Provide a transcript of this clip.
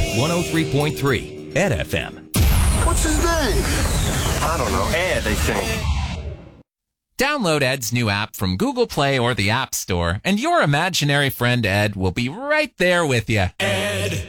103.3 Ed FM. What's his name? I don't know. Ed, they think. Download Ed's new app from Google Play or the App Store, and your imaginary friend Ed will be right there with you. Ed.